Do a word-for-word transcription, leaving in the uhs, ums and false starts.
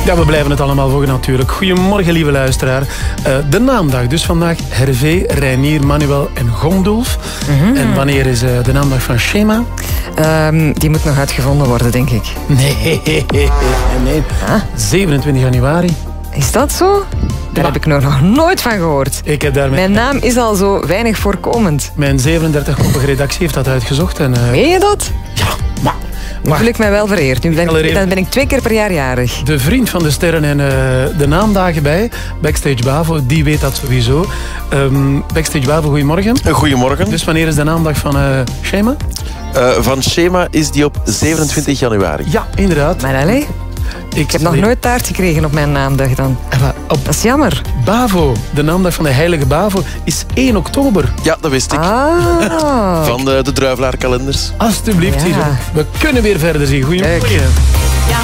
Ja, we blijven het allemaal volgen natuurlijk. Goedemorgen, lieve luisteraar. Uh, de naamdag, dus vandaag Hervé, Reinier, Manuel en Gondulf. Mm-hmm. En wanneer is uh, de naamdag van Shema? Um, die moet nog uitgevonden worden, denk ik. Nee, nee. Huh? zevenentwintig januari. Is dat zo? Daar ja. heb ik nog nooit van gehoord. Ik heb daar mijn... mijn naam is al zo weinig voorkomend. Mijn zevenendertig-koppige redactie heeft dat uitgezocht. En, uh... Meen je dat? Ja, maar... Nu voel ik mij wel vereerd. Nu ben ik, dan ben ik twee keer per jaar jarig. De vriend van de sterren en uh, de naamdagen bij, Backstage Bavo, die weet dat sowieso. Um, Backstage Bavo, goedemorgen. Goedemorgen. Dus wanneer is de naamdag van uh, Shema? Uh, van Shema is die op zevenentwintig januari. Ja, inderdaad. Maar allez, ik, ik heb nog nooit taart gekregen op mijn naamdag dan. Op dat is jammer. Bavo, de naamdag van de heilige Bavo, is één oktober. Ja, dat wist ik. Ah. Van de, de druivelaarkalenders. Alsjeblieft, ja. We kunnen weer verder zien. Goedemorgen.